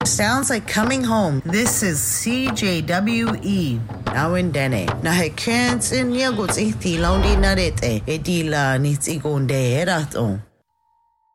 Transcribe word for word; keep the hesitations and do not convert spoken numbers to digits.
Sounds like coming home. This is C J W E. Now in Dene. Na he kens in yagots iti laundi narete. Edila nits igonde heraton.